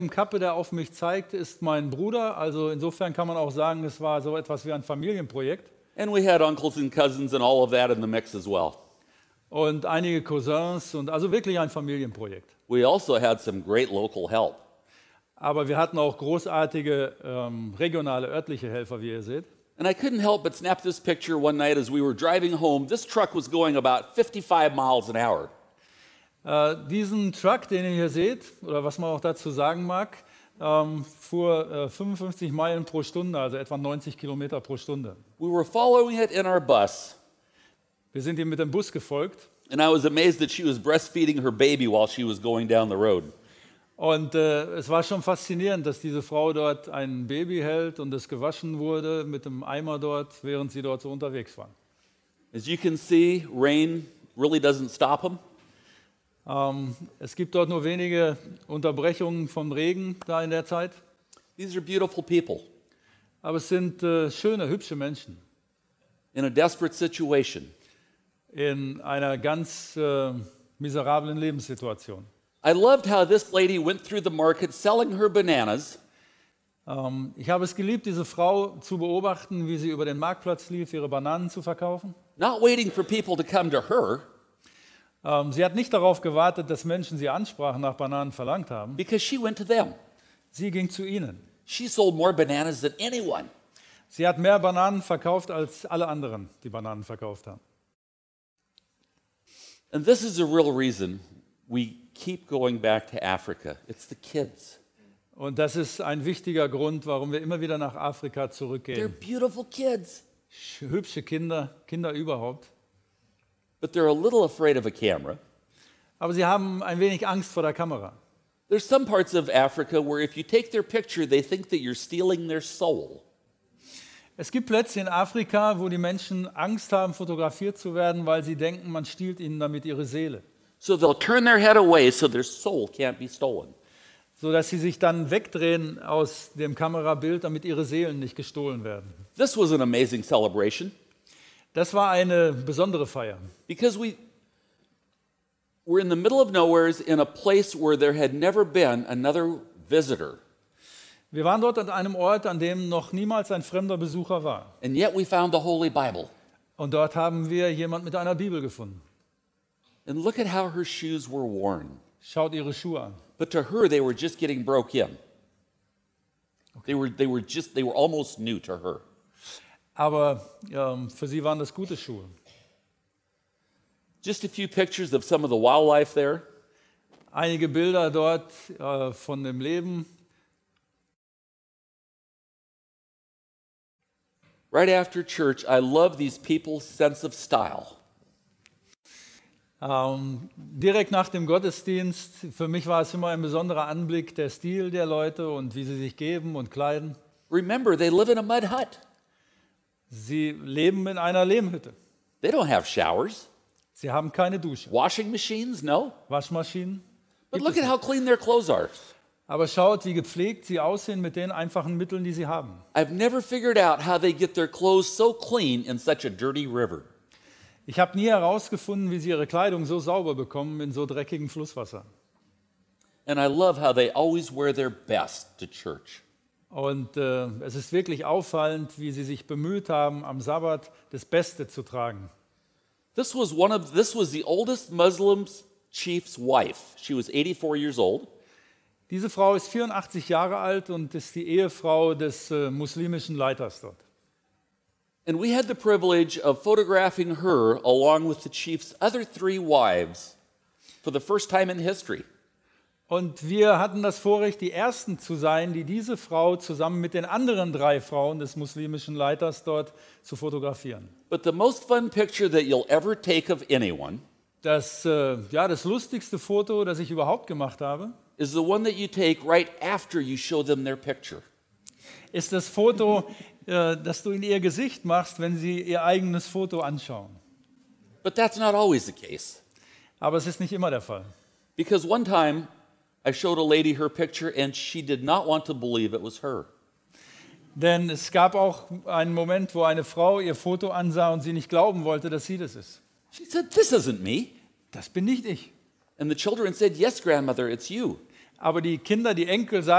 Kappe, der auf mich zeigt, ist mein Bruder. Also insofern kann man auch sagen, es war so etwas wie ein Familienprojekt. And we had uncles and cousins and all of that in the mix as well. Und einige Cousins und also wirklich ein Familienprojekt. We also had some great local help. Aber wir hatten auch großartige regionale, örtliche Helfer, wie ihr seht. And I couldn't help but snap this picture one night as we were driving home. This truck was going about 55 miles an hour. Diesen Truck, den ihr hier seht, oder was man auch dazu sagen mag, fuhr 55 Meilen pro Stunde, also etwa 90 Kilometer pro Stunde. We were following it in our bus. Wir sind ihm mit dem Bus gefolgt. And I was amazed that she was breastfeeding her baby while she was going down the road. Und es war schon faszinierend, dass diese Frau dort ein Baby hält und es gewaschen wurde mit dem Eimer dort, während sie dort so unterwegs waren. As you can see, rain really doesn't stop them. Es gibt dort nur wenige Unterbrechungen vom Regen da in der Zeit. These are beautiful people Aber es sind schöne, hübsche Menschen in a desperate situation. in einer ganz miserablen Lebenssituation. I loved how this lady went through the market selling her bananas. Ich habe es geliebt, diese Frau zu beobachten, wie sie über den Marktplatz lief, ihre Bananen zu verkaufen. Not waiting for people to come to her, Sie hat nicht darauf gewartet, dass Menschen sie ansprachen, nach Bananen verlangt haben. because she went to them. Sie ging zu ihnen. She sold more bananas than anyone. Sie hat mehr Bananen verkauft, als alle anderen, die Bananen verkauft haben. And this is a real reason we keep going back to Africa. It's the kids. Und das ist ein wichtiger Grund, warum wir immer wieder nach Afrika They're zurückgehen. beautiful kids, Hübsche Kinder, Kinder überhaupt. but they're a little afraid of a camera. Aber sie haben ein wenig Angst vor der Kamera. There's some parts of Africa where if you take their picture, they think that you're stealing their soul. Es gibt Plätze in Afrika, wo die Menschen Angst haben, fotografiert zu werden, weil sie denken, man stiehlt ihnen damit ihre Seele. So they'll turn their head away so their soul can't be stolen. Sodass sie sich dann wegdrehen aus dem Kamerabild, damit ihre Seelen nicht gestohlen werden. This was an amazing celebration Das war eine besondere Feier. because we're in the middle of nowhere in a place where there had never been another visitor. Wir waren dort an einem Ort, an dem noch niemals ein fremder Besucher war. And yet we found the Holy Bible. Und dort haben wir jemand mit einer Bibel gefunden. And look at how her shoes were worn. Schaut ihre Schuhe an. But to her, they were just getting broke in. They were almost new to her. Aber für sie waren das gute Schuhe. Just a few pictures of some of the wildlife there. Einige Bilder dort von dem Leben. Right after church, I love these people's sense of style. Direkt nach dem Gottesdienst, für mich war es immer ein besonderer Anblick, der Stil der Leute und wie sie sich geben und kleiden. Remember, they live in a mud hut. Sie leben in einer Lehmhütte. They don't have showers. Sie haben keine Dusche. Washing machines, no. Waschmaschinen. But look at how clean their clothes are. Aber schaut, wie gepflegt sie aussehen mit den einfachen Mitteln, die sie haben. I've never figured out how they get their clothes so clean in such a dirty river. Ich habe nie herausgefunden, wie sie ihre Kleidung so sauber bekommen in so dreckigem Flusswasser. And I love how they always wear their best to church. Und es ist wirklich auffallend, wie sie sich bemüht haben, am Sabbat das Beste zu tragen. This was the oldest Muslim chief's wife. She was 84 years old. Diese Frau ist 84 Jahre alt und ist die Ehefrau des muslimischen Leiters dort. And we had the privilege of photographing her along with the chief's other 3 wives for the first time in history. Und wir hatten das Vorrecht, die Ersten zu sein, die diese Frau zusammen mit den anderen 3 Frauen des muslimischen Leiters dort zu fotografieren. But the most fun picture that you'll ever take of anyone Das lustigste Foto, das ich überhaupt gemacht habe, is the one that you take right after you show them their picture. ist das Foto, das du in ihr Gesicht machst, wenn sie ihr eigenes Foto anschauen. But that's not always the case. Aber es ist nicht immer der Fall. Because one time I showed a lady her picture and she did not want to believe it was her. Denn es gab auch einen Moment, wo eine Frau ihr Foto ansah und sie nicht glauben wollte, dass sie das ist. She said, "This isn't me." Das bin nicht ich. And the children said, "Yes, grandmother, it's you." aber die Kinder, die Enkel